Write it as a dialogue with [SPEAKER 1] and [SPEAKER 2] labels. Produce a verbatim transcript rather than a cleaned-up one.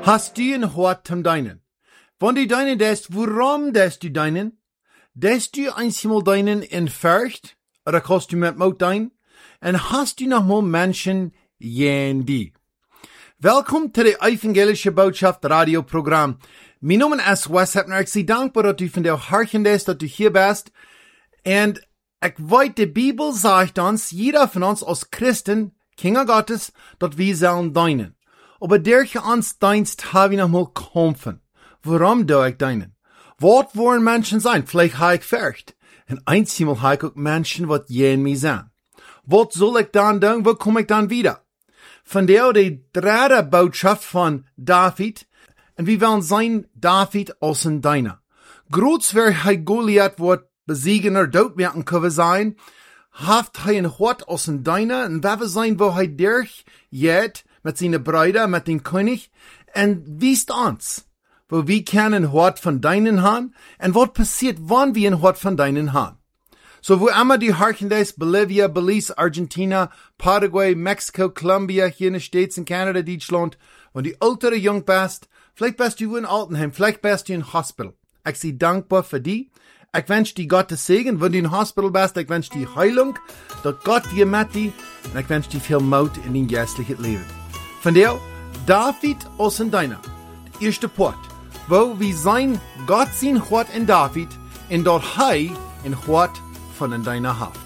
[SPEAKER 1] Hast du ein Hort zum Deinen? Wenn du deinen dest, warum dest du deinen? Dest du einmal deinen in Furcht? Oder kannst du mit Mut dein? Und hast du noch mal Menschen jen die? Willkommen zu der evangelische Botschaft Radioprogramm. Mein Name ist Wes Hepner. Ich bin dankbar, dass du von der Harchen bist, dass du hier bist. Und ich weiß, die Bibel sagt uns, jeder von uns als Christen, Kinder Gottes, dass wir sollen deinen. Aber durch uns Dienst habe ich noch mal kämpfen. Warum do ich deinen? Was wollen Menschen sein? Vielleicht habe ich Furcht. Und einmal habe ich auch Menschen, was jen mich sein. Was soll ich dann tun? Wo komme ich dann wieder? Von der die dritte Botschaft von David. Und wir wollen sein David als ein Deiner. Groß wer hij Goliath wird besiegen oder doodmerken können sein, haft hij ein Hort als ein Deiner. Und wer sein, wo hij durch jet, mit seinen Brüdern, mit dem König, und wiest uns, wo wir können ein Hort von deinen haben, und was passiert, wann wir ein Hort von deinen haben. So, wo immer die Harken des, Bolivia, Belize, Argentina, Paraguay, Mexiko, Colombia, hier in den States, in Kanada, Deutschland, wenn die ältere Jung bist, vielleicht bist du in Altenheim, vielleicht bist du in Hospital. Ich bin dankbar für die. Ich wünsche dir Gottes Segen, wenn du in Hospital bist, ich wünsche dir Heilung, dass Gott wir mit dir, und ich wünsche dir viel Mut in dein geistliches Leben. Von der David aus in deiner, der erste Port, wo wir sein Gott sein Hort in David, in dort hei in Hort von in deiner Haft.